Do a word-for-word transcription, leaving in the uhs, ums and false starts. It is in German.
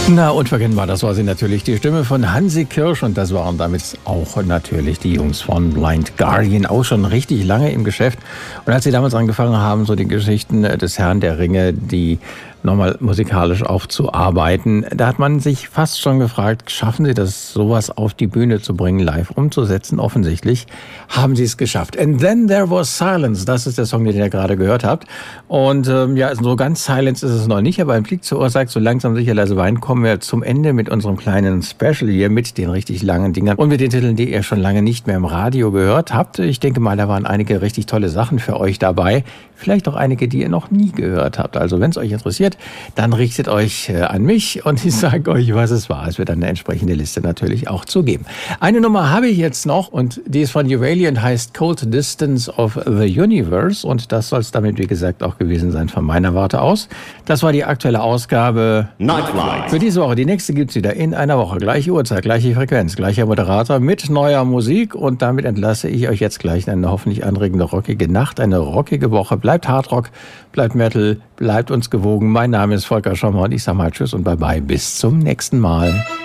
Na, unverkennbar, das war sie natürlich, die Stimme von Hansi Kirsch, und das waren damit auch natürlich die Jungs von Blind Guardian, auch schon richtig lange im Geschäft. Und als sie damals angefangen haben, so die Geschichten des Herrn der Ringe, die nochmal musikalisch aufzuarbeiten, da hat man sich fast schon gefragt, schaffen sie das, sowas auf die Bühne zu bringen, live umzusetzen? Offensichtlich haben sie es geschafft. And Then There Was Silence, das ist der Song, den ihr gerade gehört habt. Und ähm, ja, so ganz Silence ist es noch nicht, aber ein Blick zur Uhr sagt, so langsam sicher leise Wein, kommen wir zum Ende mit unserem kleinen Special hier, mit den richtig langen Dingern und mit den Titeln, die ihr schon lange nicht mehr im Radio gehört habt. Ich denke mal, da waren einige richtig tolle Sachen für euch dabei. Vielleicht auch einige, die ihr noch nie gehört habt. Also wenn es euch interessiert, dann richtet euch äh, an mich und ich sage euch, was es war. Es wird eine entsprechende Liste natürlich auch zugeben. Eine Nummer habe ich jetzt noch und die ist von Juveli und heißt Cold Distance of the Universe, und das soll es damit, wie gesagt, auch gewesen sein von meiner Warte aus. Das war die aktuelle Ausgabe Nightfly für diese Woche. Die nächste gibt es wieder in einer Woche. Gleiche Uhrzeit, gleiche Frequenz, gleicher Moderator mit neuer Musik, und damit entlasse ich euch jetzt gleich in eine hoffentlich anregende, rockige Nacht, eine rockige Woche. Bleibt Hardrock, bleibt Metal, bleibt uns gewogen. Mein Name ist Volker Schommer und ich sage mal Tschüss und Bye-bye. Bis zum nächsten Mal.